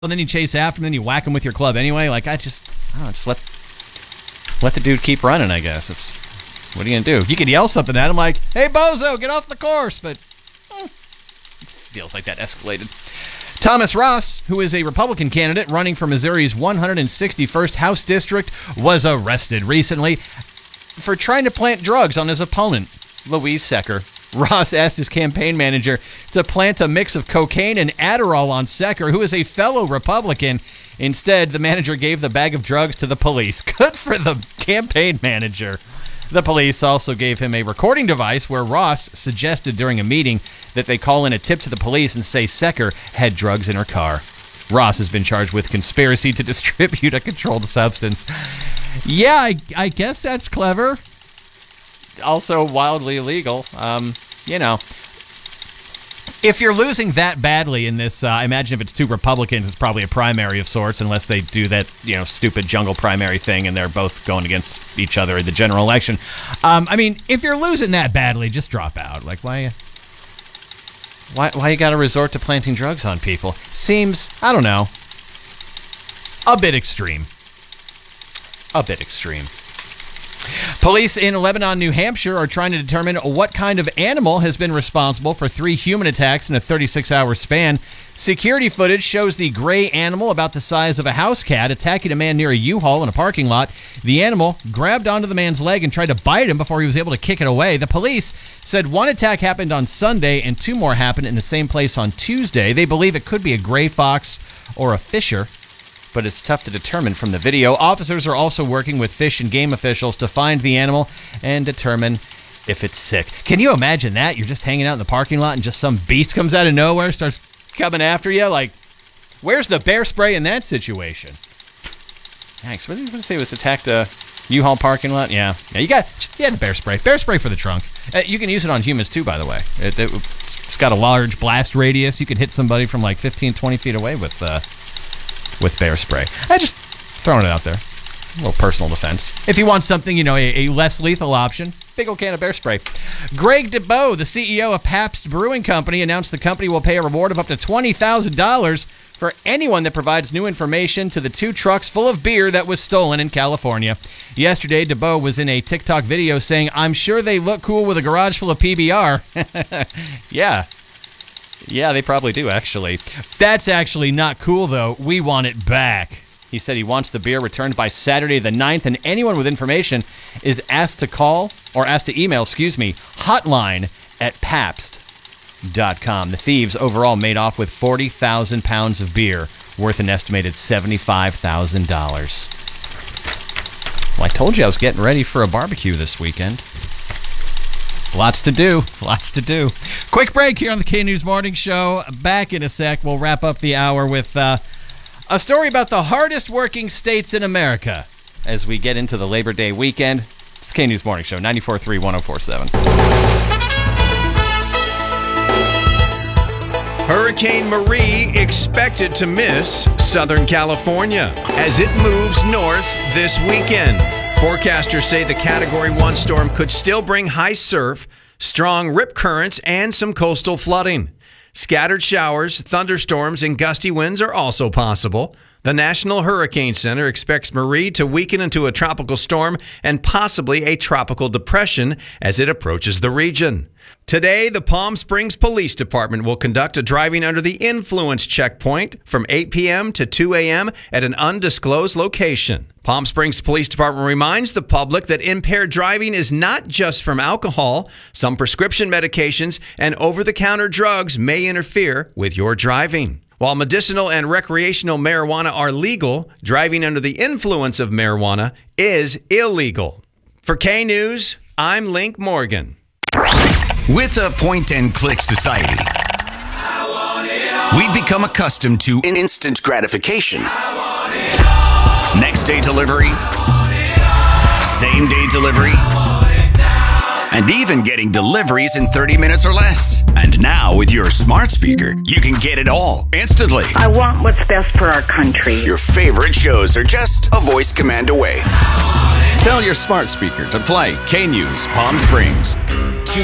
and then you chase after him, then you whack him with your club anyway. Like, just let the dude keep running, I guess. What are you going to do? You could yell something at him like, hey, bozo, get off the course. But it feels like that escalated. Thomas Ross, who is a Republican candidate running for Missouri's 161st House District, was arrested recently for trying to plant drugs on his opponent, Louise Secker. Ross asked his campaign manager to plant a mix of cocaine and Adderall on Secker, who is a fellow Republican. Instead, the manager gave the bag of drugs to the police. Good for the campaign manager. The police also gave him a recording device where Ross suggested during a meeting that they call in a tip to the police and say Secker had drugs in her car. Ross has been charged with conspiracy to distribute a controlled substance. Yeah, I guess that's clever. Also wildly illegal. If you're losing that badly in this, I imagine if it's two Republicans, it's probably a primary of sorts, unless they do that, stupid jungle primary thing and they're both going against each other in the general election. If you're losing that badly, just drop out. Like, why you got to resort to planting drugs on people? Seems, I don't know, a bit extreme. Police in Lebanon, New Hampshire are trying to determine what kind of animal has been responsible for 3 human attacks in a 36-hour span. Security footage shows the gray animal about the size of a house cat attacking a man near a U-Haul in a parking lot. The animal grabbed onto the man's leg and tried to bite him before he was able to kick it away. The police said one attack happened on Sunday and 2 more happened in the same place on Tuesday. They believe it could be a gray fox or a fisher, but it's tough to determine from the video. Officers are also working with fish and game officials to find the animal and determine if it's sick. Can you imagine that? You're just hanging out in the parking lot and just some beast comes out of nowhere, starts coming after you? Like, where's the bear spray in that situation? Thanks. What did you say? It was attacked a U-Haul parking lot? Yeah, you got the bear spray. Bear spray for the trunk. You can use it on humans too, by the way. It's got a large blast radius. You can hit somebody from like 15, 20 feet away with bear spray. I just throwing it out there. A little personal defense. If you want something, a less lethal option, big old can of bear spray. Greg DeBow, the CEO of Pabst Brewing Company, announced the company will pay a reward of up to $20,000 for anyone that provides new information to the 2 trucks full of beer that was stolen in California. Yesterday, DeBow was in a TikTok video saying, "I'm sure they look cool with a garage full of PBR." Yeah, they probably do, actually. That's actually not cool, though. We want it back. He said he wants the beer returned by Saturday the 9th, and anyone with information is asked to email, hotline@pabst.com. The thieves overall made off with 40,000 pounds of beer, worth an estimated $75,000. Well, I told you I was getting ready for a barbecue this weekend. Lots to do. Quick break here on the K News Morning Show. Back in a sec. We'll wrap up the hour with a story about the hardest working states in America as we get into the Labor Day weekend. It's the K News Morning Show, 94.3, 104.7. Hurricane Marie expected to miss Southern California as it moves north this weekend. Forecasters say the Category 1 storm could still bring high surf, strong rip currents, and some coastal flooding. Scattered showers, thunderstorms, and gusty winds are also possible. The National Hurricane Center expects Marie to weaken into a tropical storm and possibly a tropical depression as it approaches the region. Today, the Palm Springs Police Department will conduct a driving under the influence checkpoint from 8 p.m. to 2 a.m. at an undisclosed location. Palm Springs Police Department reminds the public that impaired driving is not just from alcohol. Some prescription medications and over-the-counter drugs may interfere with your driving. While medicinal and recreational marijuana are legal, driving under the influence of marijuana is illegal. For K News, I'm Link Morgan. With a point-and-click society, we've become accustomed to instant gratification. Next-day delivery, same-day delivery, and even getting deliveries in 30 minutes or less. And now, with your smart speaker, you can get it all instantly. I want what's best for our country. Your favorite shows are just a voice command away. Tell your smart speaker to play K News Palm Springs.